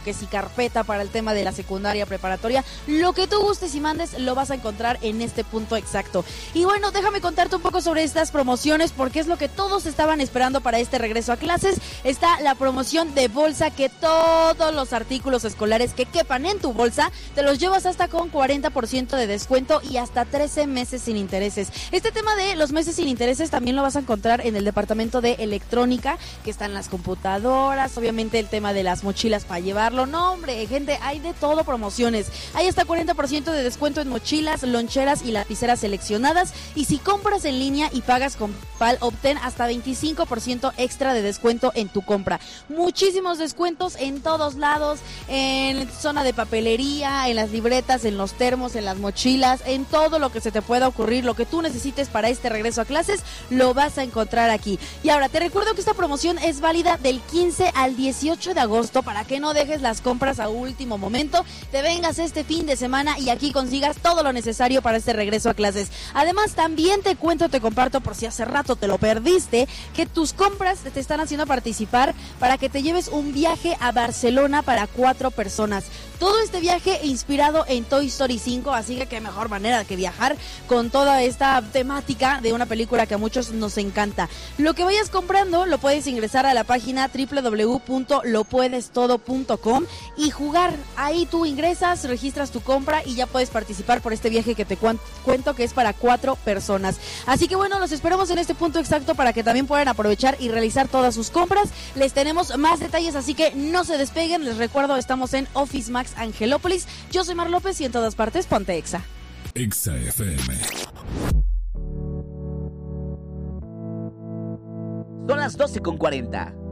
que si carpeta para el tema de la secundaria, preparatoria, lo que tú gustes y mandes lo vas a encontrar en este punto exacto. Y bueno, déjame contarte un poco sobre estas promociones porque es lo que todos estaban esperando para este regreso a clases. Está la promoción de bolsa, que todos los artículos escolares que quepan en tu bolsa te los llevas hasta con 40% de descuento y hasta 13 meses sin intereses. Este tema de los meses sin intereses también lo vas a encontrar en el departamento de electrónica, que están las computadoras, obviamente el tema de las mochilas para llevarlo. No, hombre, gente, hay de todo promociones. Hay hasta 40% de descuento en mochilas, loncheras y lapiceras seleccionadas. Y si compras en línea y pagas con PAL, obtén hasta 25% extra de descuento en tu compra. Muchísimos descuentos en todos lados, en zona de papelería, en las libretas, en los termos, en las mochilas, en todo lo que se te pueda ocurrir, lo que tú necesites para este regreso a clases, lo vas a encontrar aquí. Y ahora te recuerdo que esta promoción es válida del 15 al 18 de agosto para que no dejes las compras a último momento, te vengas este fin de semana y aquí consigas todo lo necesario para este regreso a clases. Además, también te comparto por si hace rato te lo perdiste, que tus compras te están haciendo participar para que te lleves un viaje a Barcelona para 4 personas. Todo este viaje inspirado en Toy Story 5, así que qué mejor manera que viajar con toda esta temática de una película que a muchos nos encanta. Lo que vayas comprando lo puedes ingresar a la página www.lopuedestodo.com y jugar. Ahí tú ingresas, registras tu compra y ya puedes participar por este viaje que te cuento que es para 4 personas. Así que bueno, los esperamos en este punto exacto para que también puedan aprovechar y realizar todas sus compras. Les tenemos más detalles, así que no se despeguen. Les recuerdo, estamos en Office Max Angelópolis. Yo soy Mar López y en todas partes ponte Exa. Exa FM. Son las 12:40.